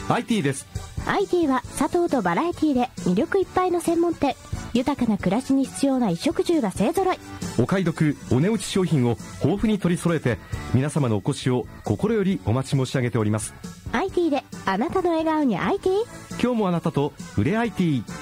IT です。 IT は佐藤とバラエティで魅力いっぱいの専門店。豊かな暮らしに必要な衣食住が勢ぞろい。 お買い得お値打ち商品を豊富に取り揃えて、皆様のお越しを心よりお待ち申し上げております。 IT であなたの笑顔に IT。 今日もあなたと触れ IT。